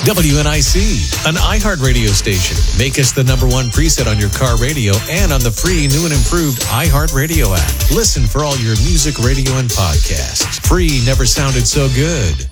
WNIC, an iHeartRadio station. Make us the #1 preset on your car radio and on the free new and improved iHeartRadio app. Listen for all your music, radio, and podcasts. Free never sounded so good.